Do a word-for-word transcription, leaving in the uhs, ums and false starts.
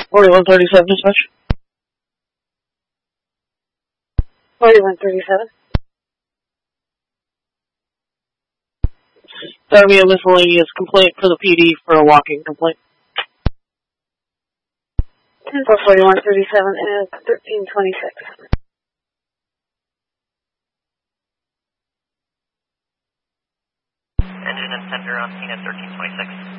forty-one thirty-seven, dispatch. forty-one thirty-seven. That'll be a miscellaneous complaint for the P D for a walking complaint. ten four forty-one thirty-seven and thirteen twenty-six. Engine and center on scene at thirteen twenty-six.